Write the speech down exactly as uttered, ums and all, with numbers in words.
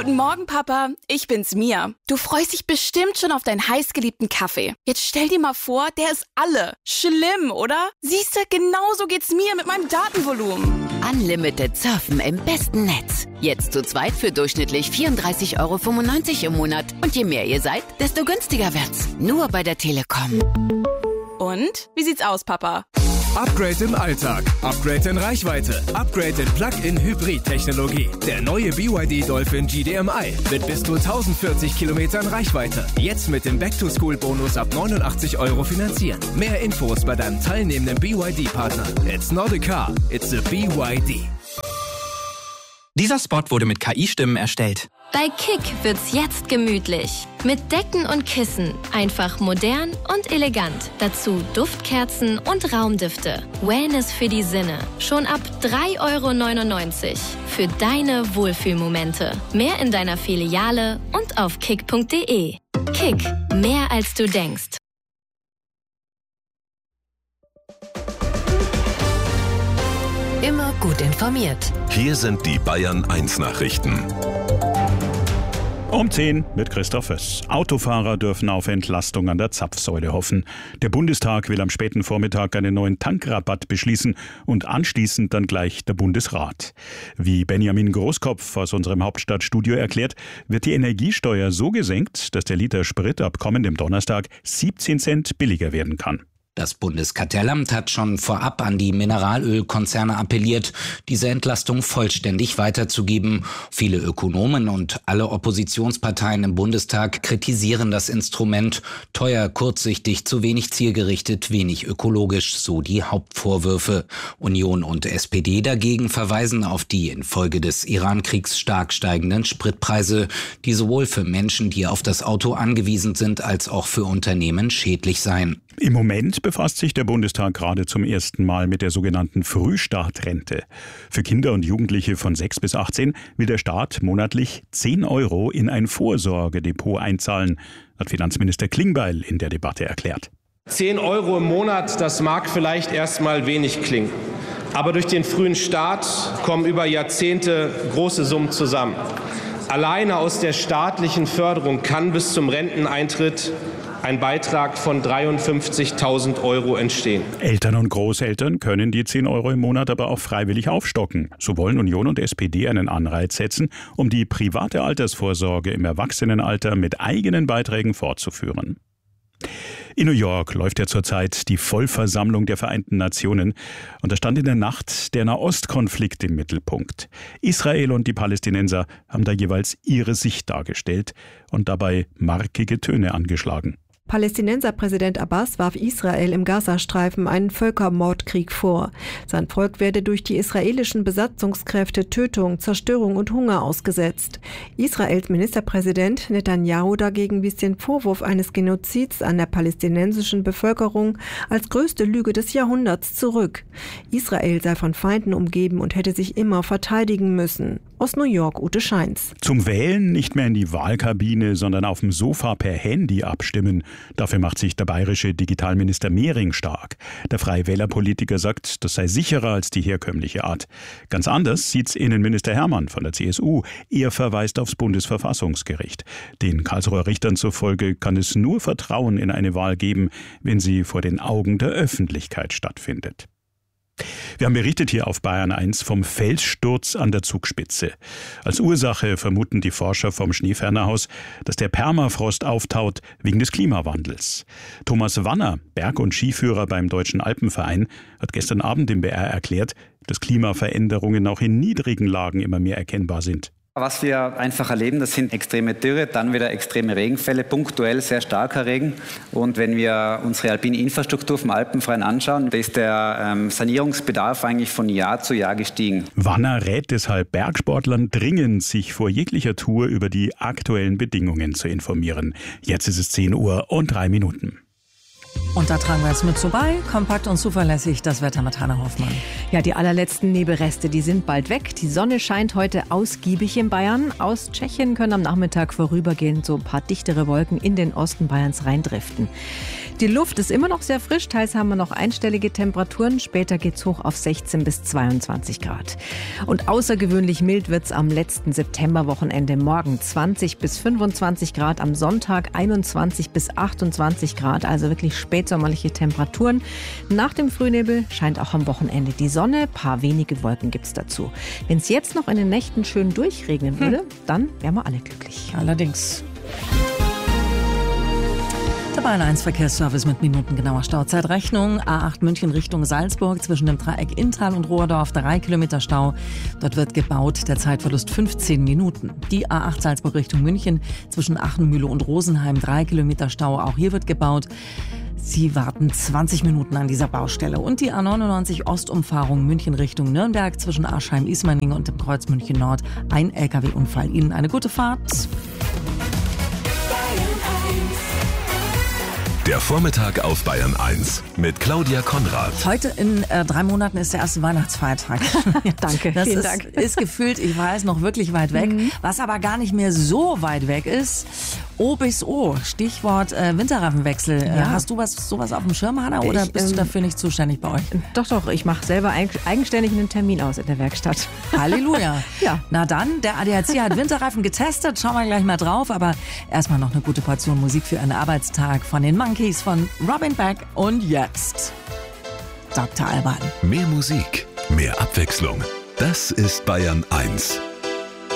Guten Morgen, Papa. Ich bin's, Mia. Du freust dich bestimmt schon auf deinen heißgeliebten Kaffee. Jetzt stell dir mal vor, der ist alle. Schlimm, oder? Siehste, genauso geht's mir mit meinem Datenvolumen. Unlimited surfen im besten Netz. Jetzt zu zweit für durchschnittlich vierunddreißig Euro fünfundneunzig im Monat. Und je mehr ihr seid, desto günstiger wird's. Nur bei der Telekom. Und? Wie sieht's aus, Papa? Upgrade im Alltag, Upgrade in Reichweite, Upgrade in Plug-in-Hybrid-Technologie. Der neue B Y D Dolphin G D M I mit bis zu tausendvierzig Kilometern Reichweite. Jetzt mit dem Back-to-School-Bonus ab neunundachtzig Euro finanzieren. Mehr Infos bei deinem teilnehmenden B Y D-Partner. It's not a car, it's a B Y D. Dieser Spot wurde mit K I-Stimmen erstellt. Bei Kick wird's jetzt gemütlich. Mit Decken und Kissen. Einfach modern und elegant. Dazu Duftkerzen und Raumdüfte. Wellness für die Sinne. Schon ab drei Euro neunundneunzig. Für deine Wohlfühlmomente. Mehr in deiner Filiale und auf kick punkt de. Kick. Mehr als du denkst. Immer gut informiert. Hier sind die Bayern eins Nachrichten. Um zehn mit Christoph Föss. Autofahrer dürfen auf Entlastung an der Zapfsäule hoffen. Der Bundestag will am späten Vormittag einen neuen Tankrabatt beschließen und anschließend dann gleich der Bundesrat. Wie Benjamin Großkopf aus unserem Hauptstadtstudio erklärt, wird die Energiesteuer so gesenkt, dass der Liter Sprit ab kommendem Donnerstag siebzehn Cent billiger werden kann. Das Bundeskartellamt hat schon vorab an die Mineralölkonzerne appelliert, diese Entlastung vollständig weiterzugeben. Viele Ökonomen und alle Oppositionsparteien im Bundestag kritisieren das Instrument. Teuer, kurzsichtig, zu wenig zielgerichtet, wenig ökologisch, so die Hauptvorwürfe. Union und S P D dagegen verweisen auf die infolge des Iran-Kriegs stark steigenden Spritpreise, die sowohl für Menschen, die auf das Auto angewiesen sind, als auch für Unternehmen schädlich seien. Im Moment befasst sich der Bundestag gerade zum ersten Mal mit der sogenannten Frühstartrente. Für Kinder und Jugendliche von sechs bis achtzehn will der Staat monatlich zehn Euro in ein Vorsorgedepot einzahlen, hat Finanzminister Klingbeil in der Debatte erklärt. zehn Euro im Monat, das mag vielleicht erstmal wenig klingen. Aber durch den frühen Start kommen über Jahrzehnte große Summen zusammen. Alleine aus der staatlichen Förderung kann bis zum Renteneintritt ein Beitrag von dreiundfünfzigtausend Euro entstehen. Eltern und Großeltern können die zehn Euro im Monat aber auch freiwillig aufstocken. So wollen Union und S P D einen Anreiz setzen, um die private Altersvorsorge im Erwachsenenalter mit eigenen Beiträgen fortzuführen. In New York läuft ja zurzeit die Vollversammlung der Vereinten Nationen und da stand in der Nacht der Nahostkonflikt im Mittelpunkt. Israel und die Palästinenser haben da jeweils ihre Sicht dargestellt und dabei markige Töne angeschlagen. Palästinenserpräsident Abbas warf Israel im Gazastreifen einen Völkermordkrieg vor. Sein Volk werde durch die israelischen Besatzungskräfte Tötung, Zerstörung und Hunger ausgesetzt. Israels Ministerpräsident Netanyahu dagegen wies den Vorwurf eines Genozids an der palästinensischen Bevölkerung als größte Lüge des Jahrhunderts zurück. Israel sei von Feinden umgeben und hätte sich immer verteidigen müssen. Aus New York, Ute Scheins. Zum Wählen nicht mehr in die Wahlkabine, sondern auf dem Sofa per Handy abstimmen. Dafür macht sich der bayerische Digitalminister Mehring stark. Der Freie Wähler-Politiker sagt, das sei sicherer als die herkömmliche Art. Ganz anders sieht's Innenminister Hermann von der C S U. Er verweist aufs Bundesverfassungsgericht. Den Karlsruher Richtern zufolge kann es nur Vertrauen in eine Wahl geben, wenn sie vor den Augen der Öffentlichkeit stattfindet. Wir haben berichtet hier auf Bayern eins vom Felssturz an der Zugspitze. Als Ursache vermuten die Forscher vom Schneefernerhaus, dass der Permafrost auftaut wegen des Klimawandels. Thomas Wanner, Berg- und Skiführer beim Deutschen Alpenverein, hat gestern Abend im B R erklärt, dass Klimaveränderungen auch in niedrigen Lagen immer mehr erkennbar sind. Was wir einfach erleben, das sind extreme Dürre, dann wieder extreme Regenfälle, punktuell sehr starker Regen. Und wenn wir unsere alpine Infrastruktur vom Alpenverein anschauen, da ist der ähm, Sanierungsbedarf eigentlich von Jahr zu Jahr gestiegen. Wanner rät deshalb Bergsportlern dringend, sich vor jeglicher Tour über die aktuellen Bedingungen zu informieren. Jetzt ist es zehn Uhr und drei Minuten. Und da tragen wir jetzt mit vorbei, kompakt und zuverlässig, das Wetter mit Hanna Hoffmann. Ja, die allerletzten Nebelreste, die sind bald weg. Die Sonne scheint heute ausgiebig in Bayern. Aus Tschechien können am Nachmittag vorübergehend so ein paar dichtere Wolken in den Osten Bayerns reindriften. Die Luft ist immer noch sehr frisch, teils haben wir noch einstellige Temperaturen. Später geht's hoch auf sechzehn bis zweiundzwanzig Grad. Und außergewöhnlich mild wird's am letzten Septemberwochenende. Morgen zwanzig bis fünfundzwanzig Grad, am Sonntag einundzwanzig bis achtundzwanzig Grad, also wirklich spätsommerliche Temperaturen. Nach dem Frühnebel scheint auch am Wochenende die Sonne, paar wenige Wolken gibt's dazu. Wenn es jetzt noch in den Nächten schön durchregnen würde, hm. dann wären wir alle glücklich. Allerdings. Der Bayern eins Verkehrsservice mit minutengenauer Stauzeitrechnung. A acht München Richtung Salzburg zwischen dem Dreieck Inntal und Rohrdorf, drei Kilometer Stau. Dort wird gebaut, der Zeitverlust fünfzehn Minuten. Die A acht Salzburg Richtung München zwischen Achenmühle und Rosenheim, drei Kilometer Stau. Auch hier wird gebaut. Sie warten zwanzig Minuten an dieser Baustelle. Und die A neunundneunzig Ostumfahrung München Richtung Nürnberg zwischen Aschheim-Ismaning und dem Kreuz München Nord. Ein L K W-Unfall. Ihnen eine gute Fahrt. Der Vormittag auf Bayern eins mit Claudia Konrad. Heute in äh, drei Monaten ist der erste Weihnachtsfeiertag. Ja, danke, das vielen ist, Dank. ist gefühlt, ich weiß, noch wirklich weit weg. Mhm. Was aber gar nicht mehr so weit weg ist, O bis O, Stichwort äh, Winterreifenwechsel. Ja. Äh, hast du was, sowas auf dem Schirm, Hanna, oder ich, bist ähm, du dafür nicht zuständig bei euch? Doch, doch, ich mache selber eigenständig einen Termin aus in der Werkstatt. Halleluja. Ja. Na dann, der A D A C hat Winterreifen getestet, schauen wir gleich mal drauf, aber erstmal noch eine gute Portion Musik für einen Arbeitstag von den Monkeys, von Robin Beck und jetzt Doktor Alban. Mehr Musik, mehr Abwechslung. Das ist Bayern eins.